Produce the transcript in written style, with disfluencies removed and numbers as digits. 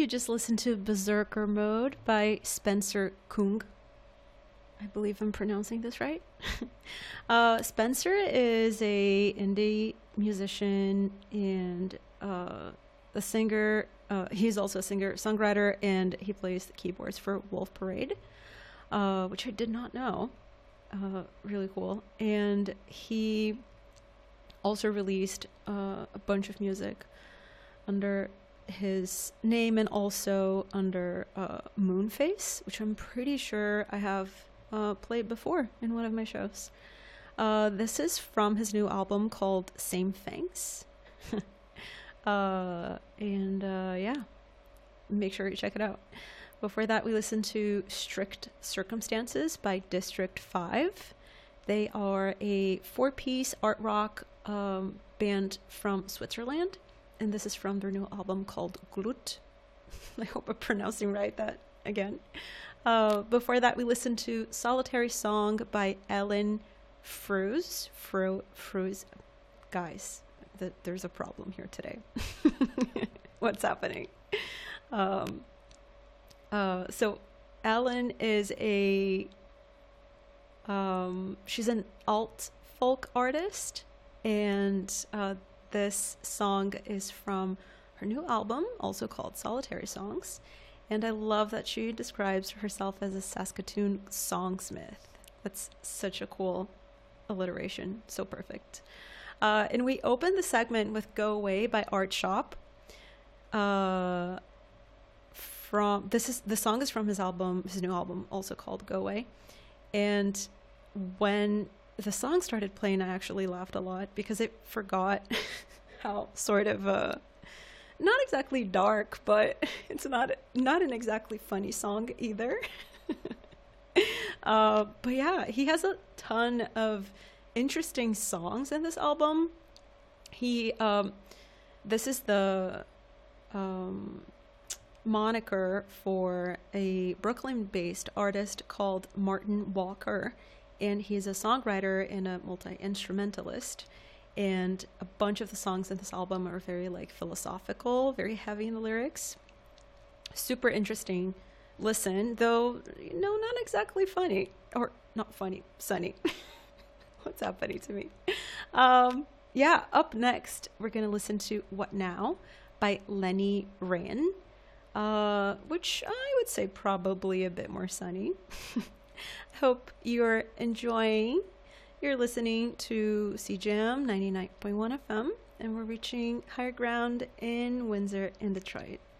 You just listened to Berserker Mode by Spencer Kung. I believe I'm pronouncing this right. Spencer is a indie musician and a singer. He's also a singer, songwriter, and he plays the keyboards for Wolf Parade, which I did not know. Really cool. And he also released a bunch of music under his name and also under Moonface, which I'm pretty sure I have played before in one of my shows. This is from his new album called Same Thanks. Yeah, make sure you check it out. Before that, we listened to Strict Circumstances by District 5. They are a 4-piece art rock band from Switzerland, and this is from their new album called Glut. I hope I'm pronouncing right that again. Before that, we listened to Solitary Song by Ellen Fruz. Fruz. Guys, there's a problem here today. What's happening? So Ellen is she's an alt folk artist, and this song is from her new album, also called Solitary Songs. And I love that she describes herself as a Saskatoon songsmith. That's such a cool alliteration. So perfect. And we opened the segment with Go Away by Art Shop. The song is from his new album, also called Go Away. And when the song started playing, I actually laughed a lot because I forgot how sort of not exactly dark, but it's not an exactly funny song either. But yeah, he has a ton of interesting songs in this album. This is the moniker for a Brooklyn-based artist called Martin Walker, and he's a songwriter and a multi-instrumentalist. And a bunch of the songs in this album are very philosophical, very heavy in the lyrics. Super interesting listen, though not exactly funny, or not funny, sunny. What's happening to me? Yeah, up next we're gonna listen to What Now by Lenny Ryan, which I would say probably a bit more sunny. Hope you're enjoying. You're listening to CJAM 99.1 FM, and we're reaching higher ground in Windsor and Detroit.